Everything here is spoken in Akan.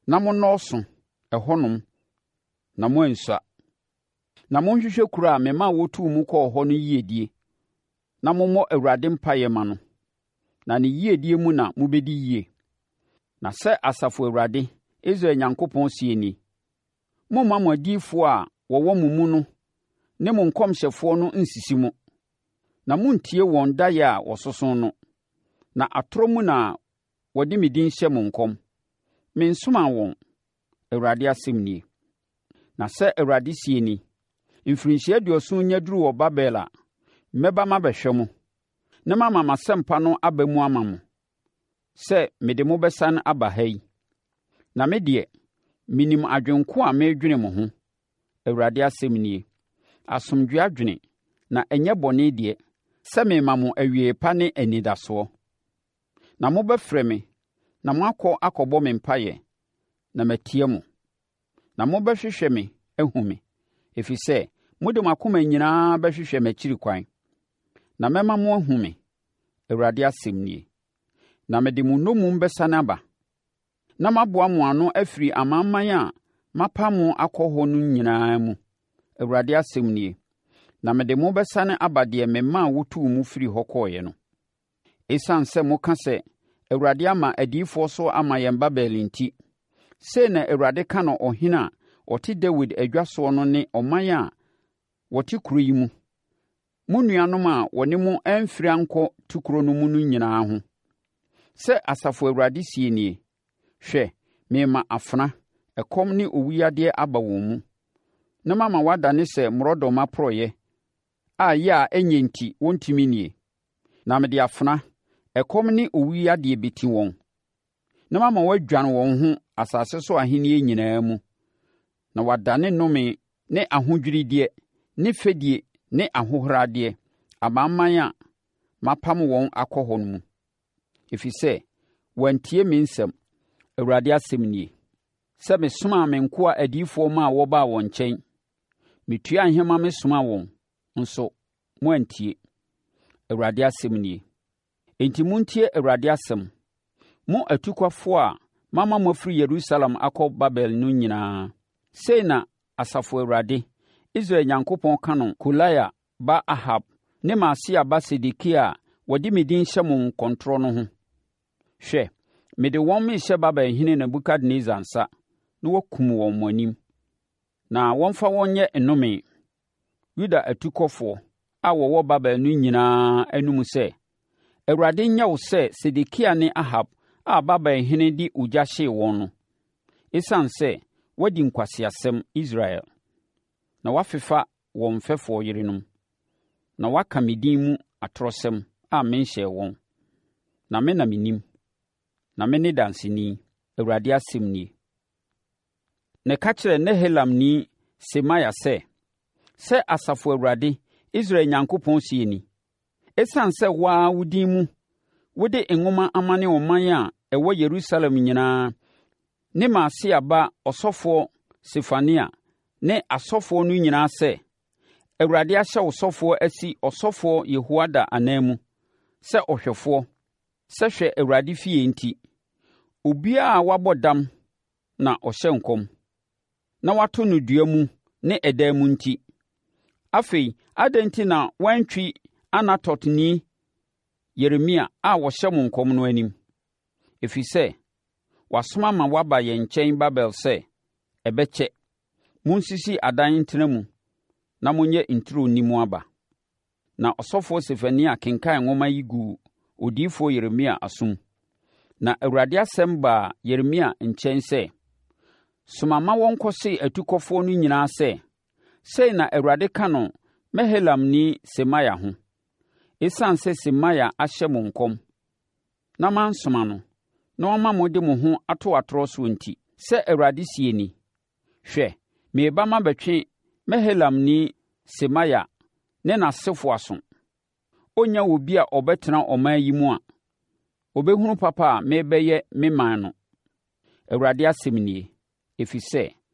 na monnɔɔso ɛhɔnom na moansua. Na monhwehwɛ kuro a mema wɔtuu mu kɔɔ hɔ no yiedie, na mommɔ Awurade mpaeɛ ma no, na ne yiedie mu na mobɛdi yie. Na sɛ Asafo Awurade, Israel Nyankopɔn sie ni, mommma mo adiyifoɔ a wɔwɔ mo mu no ne mo nkɔmhyɛfoɔ no nsisi mu, na monntie wɔn daeɛ a wɔsoso no, na atorɔ mu na wɔde me din hyɛ mo nkɔm. Mensomaa wɔn, Awurade asɛm nie. Na sɛ Awurade sie ni, mfirinhyia 70 nya duru wɔ Babel a, mɛba mabɛhwɛ mo, na mama m'asɛmpa no aba mu ama mo, sɛ mede mo bɛsane aba ha yi. Na me deɛ, menim adwenko a meredwene mo ho, Awurade asɛm nie, asomdwoeɛ adwene, na ɛnyɛ bɔne deɛ, sɛ mema mo awie pa ne anidasoɔ. Na mobɛfrɛ me, na akɔbɔ me mpaeɛ, na matie mo. Na mobɛhwehwɛ me, ahu me, ɛfiri sɛ mode mo akoma nyinaa bɛhwehwɛ m'akyiri kwan. Na mɛma mo ahu me, Awurade asɛm nie. Na mede mo nnommum bɛsane aba, na maboa mo ano afiri amanaman a mapa mo akɔ hɔ no nyinaa mu, Awurade asɛm nie. Na mede mo bɛsane aba deɛ mema wotuu mu firi hɔ kɔeɛ no. Esiane sɛ moka sɛ, Awurade ama adiyifoɔ so ama yɛn Babel nti, sei na Awurade ka no ɔhene a ɔte Dawid adwa soɔ no ne ɔman a wɔte kuro yi mu, mo nuanom a wɔne mo amfiri ankɔ to kuro no mu no nyinaa ho. Sɛ Asafo Awurade sie nie, hwɛ, mema afena, ɛkɔm ne owuyadeɛ aba wɔn mu, na mama wadane sɛ mmorɔdɔma porɔeɛ a yɛ a ɛnyɛ nti wɔntumi nie. Na mede afena, ɛkɔm ne owuyadeɛ bɛti wɔn, na mama wadwane wɔn ho asase so ahennie nyinaa mu, na wadane nnome ne ahodwirideɛ ne fɛdie ne ahohoradeɛ amanaman a mapam wɔn akɔ hɔ no mu, ɛfiri sɛ wɔantie me nsɛm, Awurade asɛm nie. Sɛ mesomaa me nkoa adiyifoɔ ma a wɔbaa wɔn nkyɛn, metua nhema mesomaa wɔn, nso moantie, Awurade asɛm nie. Enti montie Awurade asɛm, mo atukwafoɔ a mama mo afiri Yerusalem akɔ Babel no nyinaa. Sei na Asafo Awurade, Israel Nyankopɔn ka no Kolaia ba Ahab ne Maaseia ba Sedekia a wɔde me din hyɛ mo nkɔntorɔ no ho. Hwɛ, mede wɔn mehyɛ Babelhene Nebukadnessar nsa, na wakum wɔn mo anim, na wɔmfa wɔn nyɛ nnome. Yuda atukɔfoɔ a wɔwɔ Babel no nyinaa anom sɛ, Awurade nyɛ wo sɛ Sedekia ne Ahab a Babelhene de ogya hyee wɔn no, ɛsiane sɛ wadi nkwaseasɛm Israel, na wafefa wɔn mfɛfoɔ yerenom, na waka me din mu atorɔsɛm a menhyɛɛ wɔn. Na me na menim, na me ne danseni, Awurade asɛm nie. Na ka kyerɛ Nehelamni Semaia sɛ Asafo Awurade, Israel Nyankopɔn sie ni, ɛsiane sɛ waa wo din mu wode nwoma ama ne ɔman a ɛwɔ Yerusalem nyinaa ne Maaseia ba ɔsɔfoɔ Sefania ne asɔfoɔ no nyinaa sɛ, Awurade ahyɛ ɔsɔfoɔ asi ɔsɔfoɔ Yehoiada anan mu sɛ ɔhwɛfoɔ, sɛ hwɛ Awurade fie nti, obiara a wabɔ dam na ɔhyɛ nkɔm, na wato no dua mu ne ɛdan mu nti. Afei, adɛn nti na wantwi Anatotni Yeremia a wɔhyɛ mo nkɔm no anim? Ɛfiri sɛ, wasoma ma waba yɛn nkyɛn Babel sɛ, ɛbɛkyɛ, monsisi adan ntena mu, na monyɛ nturo nni mu aba. Na ɔsɔfoɔ Sefania kenkan nwoma yi guu odiyifoɔ Yeremia asom. Na Awurade asɛm baa Yeremia nkyɛn sɛ, soma ma wɔnkɔse atukɔfoɔ no nyinaa sɛ, sei na Awurade ka no Mehelamni Semaia ho. Esiane sɛ Semaia ahyɛ mo nkɔm, na mansoma no, na wama mo de mo ho ato atorɔ so nti, sɛ Awurade sie ni, hwɛ, meba mabɛtwe Mehelamni Semaia ne n'asefoɔ aso. Ɔnnya obi a ɔbɛtena ɔman yi mu a ɔbɛhunu papa a merebɛyɛ me man no, Awurade asɛm nie, ɛfiri sɛ